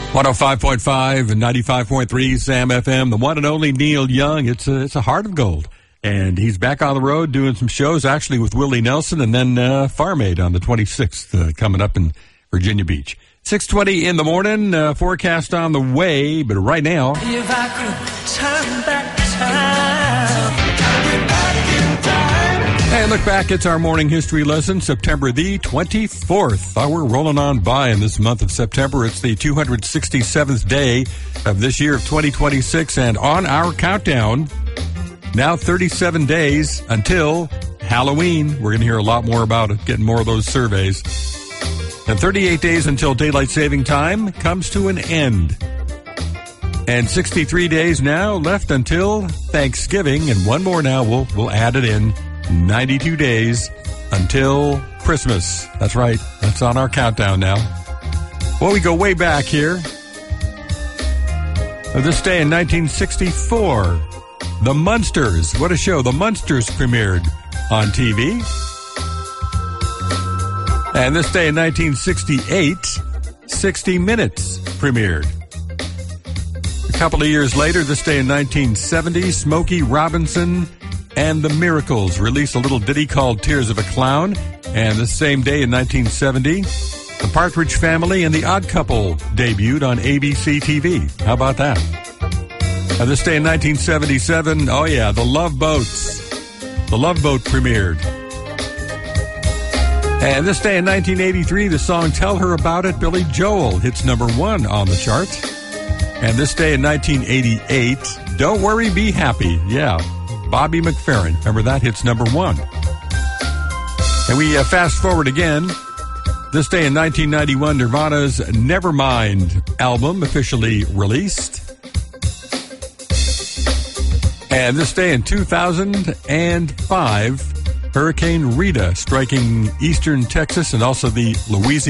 105.5 and 95.3 Sam FM, the one and only Neil Young. It's a heart of gold. And he's back on the road doing some shows, actually with Willie Nelson, and then Farm Aid on the 26th coming up in Virginia Beach. 6:20 in the morning, forecast on the way, but right now... If I could turn back time, get back in time. And look back, it's our morning history lesson, September the 24th. We're rolling on by in this month of September. It's the 267th day of this year of 2026, and on our countdown... Now 37 days until Halloween. We're going to hear a lot more about it, getting more of those surveys. And 38 days until daylight saving time comes to an end. And 63 days now left until Thanksgiving. And one more now, we'll add it in. 92 days until Christmas. That's right. That's on our countdown now. Well, we go way back here. This day in 1964... The Munsters. What a show. The Munsters premiered on TV. And this day in 1968, 60 Minutes premiered. A couple of years later, this day in 1970, Smokey Robinson and the Miracles released a little ditty called Tears of a Clown. And the same day in 1970, The Partridge Family and the Odd Couple debuted on ABC TV. How about that? This day in 1977, oh yeah, The Love Boats. The Love Boat premiered. And this day in 1983, the song Tell Her About It, Billy Joel, hits number 1 on the chart. And this day in 1988, Don't Worry, Be Happy. Yeah, Bobby McFerrin. Remember that? Hits number 1. And we fast forward again. This day in 1991, Nirvana's Nevermind album officially released. And this day in 2005, Hurricane Rita striking eastern Texas and also the Louisiana